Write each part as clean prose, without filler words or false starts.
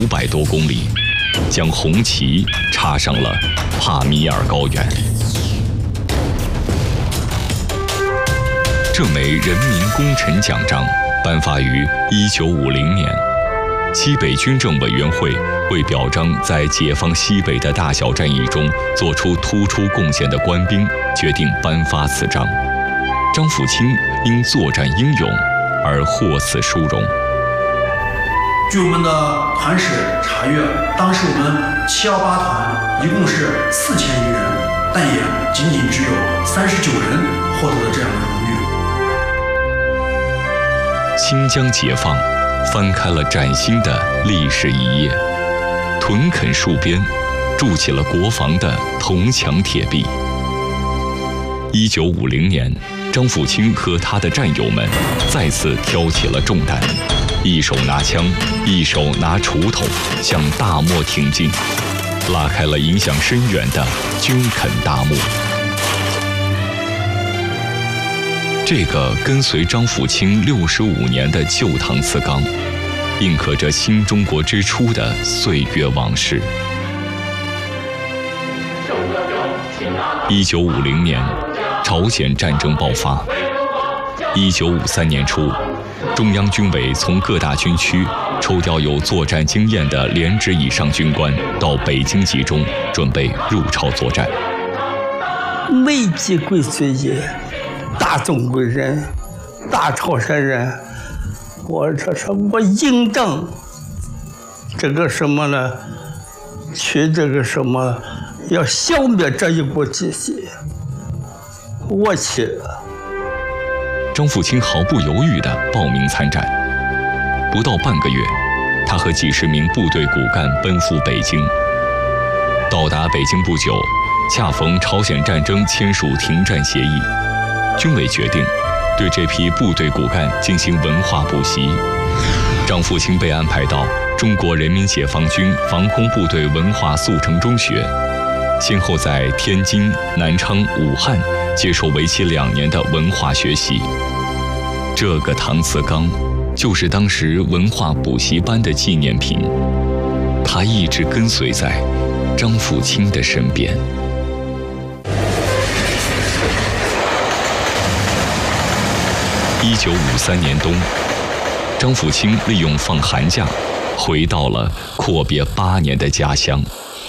500多公里，将红旗插上了帕米尔高原。这枚人民功臣奖章颁发于1950年，西北军政委员会为表彰在解放西北的大小战役中做出突出贡献的官兵，决定颁发此章。张辅清因作战英勇而获此殊荣。 据我们的团史查阅，当时我们718团一共是4000余人，但也仅仅只有39人获得了这样的荣誉。 新疆解放翻开了崭新的历史一页，屯垦戍边，筑起了国防的铜墙铁壁。1950年，张辅清和他的战友们再次挑起了重担，一手拿枪，一手拿锄头，向大漠挺进，拉开了影响深远的军垦大幕。这个跟随张辅清65年的旧唐瓷缸，印刻着新中国之初的岁月往事。1950年，朝鲜战争爆发。1953年初，中央军委从各大军区抽调有作战经验的连职以上军官到北京集中，准备入朝作战。 美籍归绥也，大中国人，大朝鲜人，我应征这个什么呢？去这个什么，要消灭这一国体系。我去了。 张辅清毫不犹豫地报名参战，不到半个月，他和几十名部队骨干奔赴北京。到达北京不久，恰逢朝鲜战争签署停战协议，军委决定对这批部队骨干进行文化补习。张辅清被安排到中国人民解放军防空部队文化速成中学，先后在天津、南昌、武汉接受为期2年的文化学习。这个搪瓷缸就是当时文化补习班的纪念品，它一直跟随在张辅清的身边。1953年冬，张辅清利用放寒假，回到了阔别8年的家乡。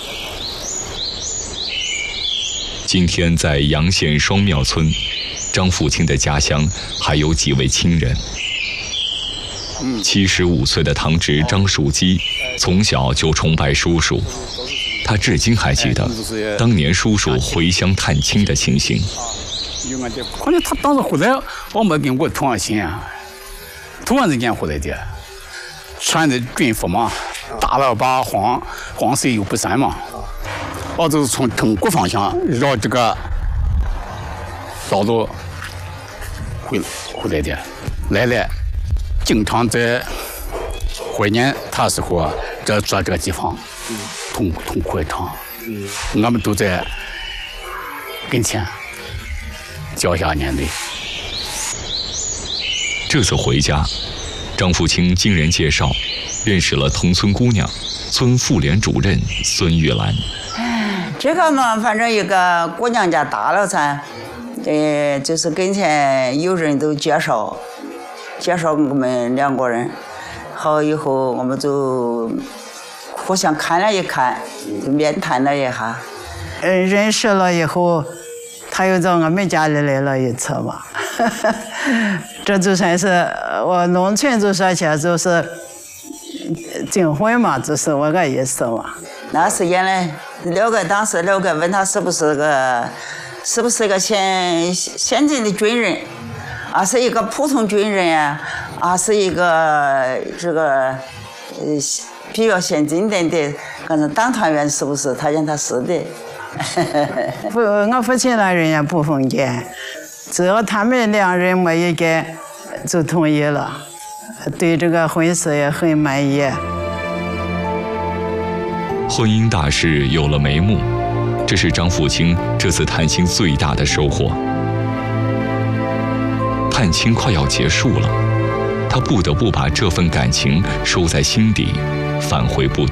今天在洋县双庙村，张辅清的家乡还有几位亲人。75岁的堂侄张树基从小就崇拜叔叔，他至今还记得当年叔叔回乡探亲的情形。 关键他当时回来，我没跟我同样心啊，突然之间回来的，穿的军服嘛，大喇叭黄色又不闪嘛。我就是从中国方向绕这个道路回来的，来了，经常在怀念他时候这做这个地方，痛快场，我们都在跟前脚下眼泪。 这次回家，张辅清经人介绍，认识了同村姑娘，村妇联主任孙玉兰。 这个嘛，反正一个姑娘家大了噻，就是跟前有人都介绍我们2个人，好以后我们就互相看了一看，就面谈了一下，认识了以后，他又到我们家里来了一次嘛，这就算是我农村就说起来就是订婚嘛，就是我个意思嘛。那时间呢？当时6个问他是不是个先进的军人，是一个普通军人呀，是一个这个比较先进的，可能党团员是不是？他讲他是的。我父亲那人也不封建，只要他们2人没意见，就同意了，对这个婚事也很满意。 婚姻大事有了眉目，这是张辅清这次探亲最大的收获。探亲快要结束了，他不得不把这份感情收在心底， 返回部队。